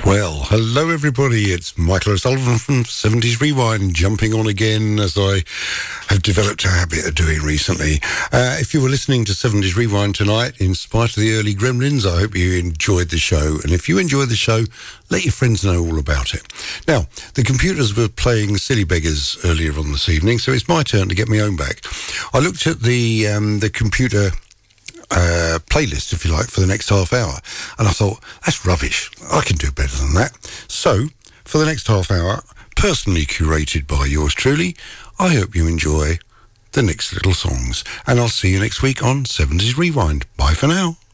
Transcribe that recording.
Well, hello everybody, it's Michael O'Sullivan from 70s Rewind, jumping on again as I have developed a habit of doing recently. If you were listening to 70s Rewind tonight, in spite of the early gremlins, I hope you enjoyed the show. And if you enjoyed the show, let your friends know all about it. Now, the computers were playing Silly Beggars earlier on this evening, so it's my turn to get my own back. I looked at the computer playlist, if you like, for the next half hour, and I thought, that's rubbish, I can do better than that. So for the next half hour, personally curated by yours truly, I hope you enjoy the next little songs, and I'll see you next week on 70s Rewind. Bye for now.